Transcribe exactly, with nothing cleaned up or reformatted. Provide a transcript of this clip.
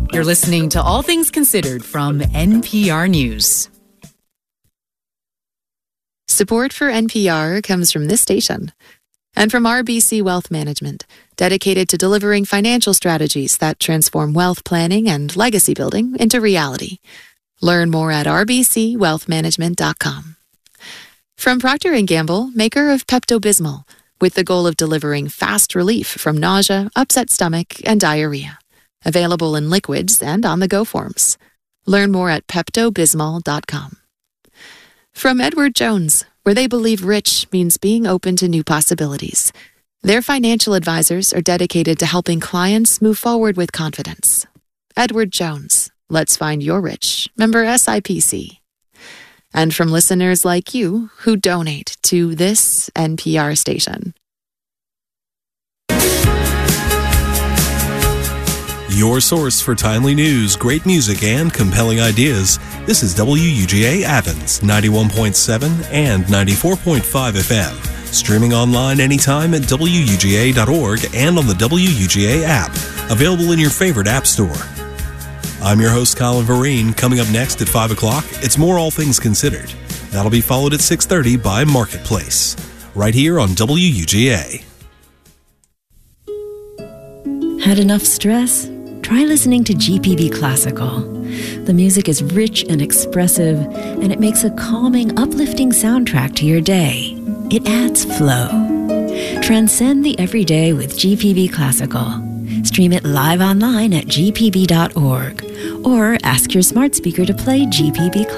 You're listening to All Things Considered from N P R News. Support for N P R comes from this station and from R B C Wealth Management, dedicated to delivering financial strategies that transform wealth planning and legacy building into reality. Learn more at r b c wealth management dot com. From Procter and Gamble, maker of Pepto-Bismol, with the goal of delivering fast relief from nausea, upset stomach, and diarrhea. Available in liquids and on-the-go forms. Learn more at pepto bismol dot com. From Edward Jones, where they believe rich means being open to new possibilities. Their financial advisors are dedicated to helping clients move forward with confidence. Edward Jones, let's find your rich. Member S I P C. And from listeners like you who donate to this N P R station. Your source for timely news, great music, and compelling ideas. This is W U G A Athens, ninety-one point seven and ninety-four point five F M. Streaming online anytime at W U G A dot org and on the W U G A app. Available in your favorite app store. I'm your host, Colin Vereen. Coming up next at five o'clock, it's more All Things Considered. That'll be followed at six thirty by Marketplace. Right here on W U G A. Had enough stress? Try listening to G P B Classical. The music is rich and expressive, and it makes a calming, uplifting soundtrack to your day. It adds flow. Transcend the everyday with G P B Classical. Stream it live online at g p b dot org or ask your smart speaker to play G P B Classical.